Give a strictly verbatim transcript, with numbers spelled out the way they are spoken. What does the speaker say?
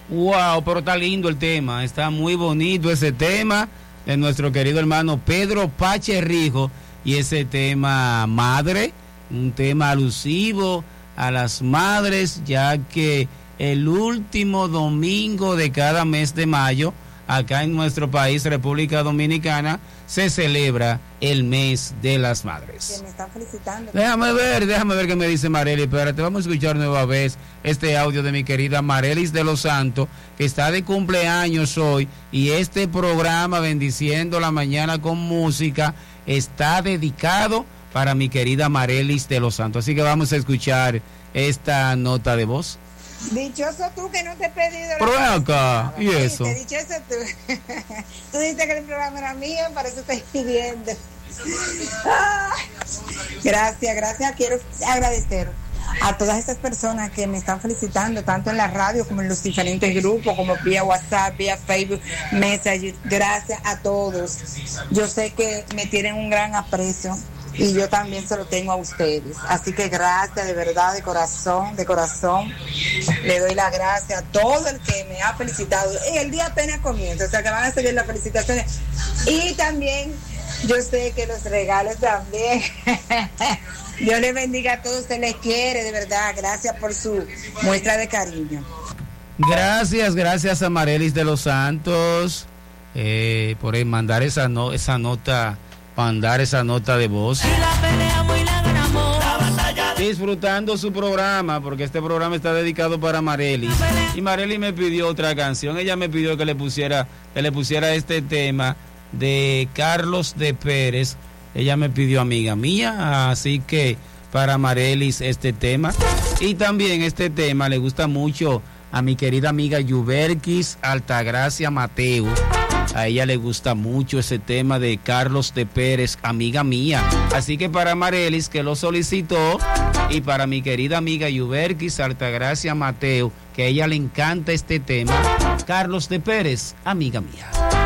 Wow, pero está lindo el tema, está muy bonito ese tema de nuestro querido hermano Pedro Pache Rijo, y ese tema madre, un tema alusivo a las madres, ya que el último domingo de cada mes de mayo, acá en nuestro país, República Dominicana, se celebra el mes de las madres. Que me están felicitando. Déjame ver, déjame ver qué me dice Marely. Espérate, vamos a escuchar nueva vez este audio de mi querida Marelis de los Santos, que está de cumpleaños hoy, y este programa Bendiciendo la Mañana con Música está dedicado para mi querida Marelis de los Santos. Así que vamos a escuchar esta nota de voz. Dichoso tú que no te he pedido. Pero ven acá, ¿y eso? Dichoso tú. Tú dijiste que el programa era mío, para eso estoy pidiendo. Ah, gracias, gracias. Quiero agradecer a todas estas personas que me están felicitando, tanto en la radio como en los diferentes grupos, como vía WhatsApp, vía Facebook, Messenger. Gracias a todos. Yo sé que me tienen un gran aprecio, y yo también se lo tengo a ustedes. Así que gracias, de verdad, de corazón, de corazón. Le doy las gracias a todo el que me ha felicitado. Y el día apenas comienza, o sea que van a seguir las felicitaciones. Y también, yo sé que los regalos también. Dios les bendiga a todos, se les quiere, de verdad. Gracias por su muestra de cariño. Gracias, gracias a Marelis de los Santos eh, por mandar esa, no, esa nota. mandar esa nota de voz. Disfrutando su programa, porque este programa está dedicado para Marelis. Y Marelis me pidió otra canción. Ella me pidió que le pusiera, que le pusiera este tema de Carlos de Pérez. Ella me pidió amiga mía, así que para Marelis este tema. Y también este tema le gusta mucho a mi querida amiga Yuberkis Altagracia Mateo. A ella le gusta mucho ese tema de Carlos de Pérez, amiga mía. Así que para Marelis, que lo solicitó, y para mi querida amiga Yuberkis Altagracia Mateo, que a ella le encanta este tema, Carlos de Pérez, amiga mía.